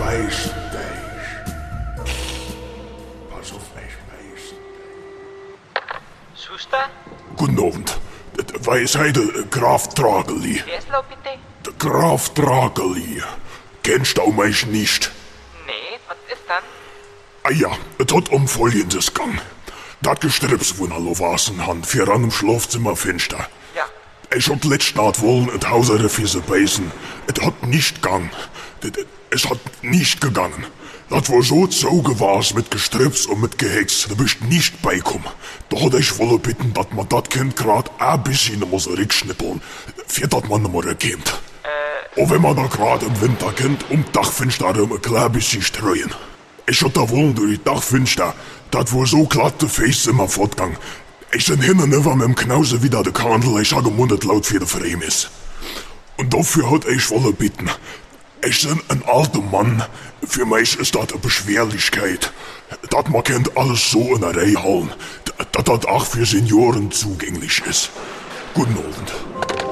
beißen dich. Pass auf mich, beißen. Schuster? Guten Abend. Weiß heute Graf Drageli. Wer ist lo bitte? Der Graf Drageli. Kennst du mich nicht? Nee, was ist dann? Ah ja, es hat Folgendes gegangen. Das Gestripswohnerlo war's han, für an im Schlafzimmer finster. Ja. Ich hab letzte Nacht wollen et Hauser für sie beißen. Es hat nicht gegangen. Es hat nicht gegangen. Das war so zugewars mit Gestrips und mit Gehex. Da bist nicht beikommen. Da hat ich wolle bitten, dass man das Kind grad ein bisschen muss rückschnippeln, für das man nicht mehr kommt. Und wenn man da grad im Winter kennt, Dachfenster ein klein bisschen streuen. Ich hab da wollen durch die Dachfenster, das war so glatt der Face immer fortgang. Ich bin hin und über mit dem Knause wieder der Kandel, ich hab gemundet laut für der Frame ist. Und dafür hat ich wolle bitten. Ich bin ein alter Mann. Für mich ist das eine Beschwerlichkeit. Das man kennt alles so in der Reihe halten. Dass das auch für Senioren zugänglich ist. Guten Abend.